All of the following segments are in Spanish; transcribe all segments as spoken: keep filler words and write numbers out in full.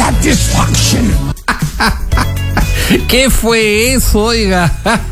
Satisfaction. ¿Qué fue eso, oiga?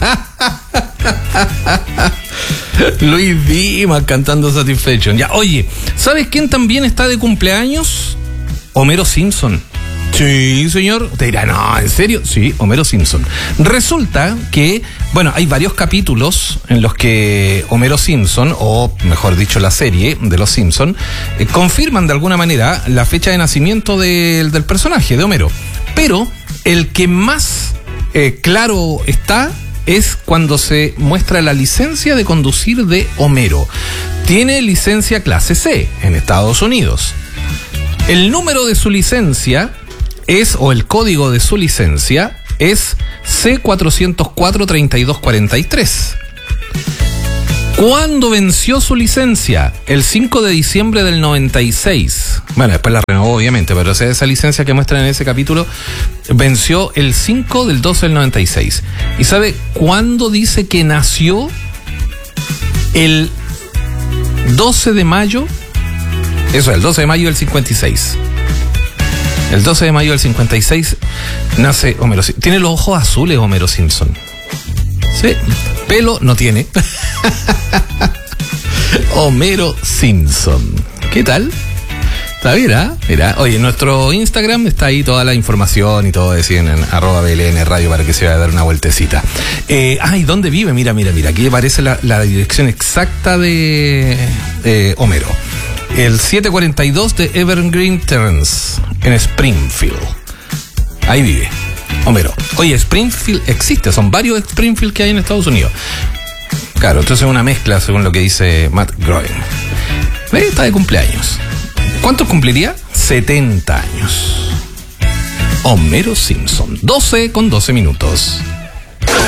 Luis Dimas cantando Satisfaction. Ya, oye, ¿sabes quién también está de cumpleaños? Homero Simpson. Sí, señor. Te dirá, no, ¿en serio? Sí, Homero Simpson. Resulta que, bueno, hay varios capítulos en los que Homero Simpson, o mejor dicho, la serie de los Simpson, eh, confirman de alguna manera la fecha de nacimiento de, del personaje, de Homero. Pero el que más eh, claro está es cuando se muestra la licencia de conducir de Homero. Tiene licencia clase C en Estados Unidos. El número de su licencia es, o el código de su licencia, es C cuatrocientos cuatro treinta y dos cuarenta y tres. ¿Cuándo venció su licencia? El cinco de diciembre del noventa y seis. Bueno, después la renovó, obviamente, pero o sea, esa licencia que muestran en ese capítulo venció el cinco del doce del noventa y seis. ¿Y sabe cuándo dice que nació? El doce de mayo. Eso es, el doce de mayo del cincuenta y seis. El doce de mayo del cincuenta y seis nace Homero Simpson. Tiene los ojos azules Homero Simpson. Sí, pelo no tiene. Homero Simpson. ¿Qué tal? Está bien, ¿eh? Mira, oye, en nuestro Instagram está ahí toda la información y todo, decían en arroba B L N Radio para que se vaya a dar una vueltecita. Eh, ay, ¿dónde vive? Mira, mira, mira, aquí aparece la, la dirección exacta de eh, Homero. El setecientos cuarenta y dos de Evergreen Terrace, en Springfield. Ahí vive Homero. Oye, Springfield existe, son varios Springfield que hay en Estados Unidos. Claro, entonces es una mezcla según lo que dice Matt Groening. Está de cumpleaños. ¿Cuántos cumpliría? setenta años. Homero Simpson. doce con doce minutos.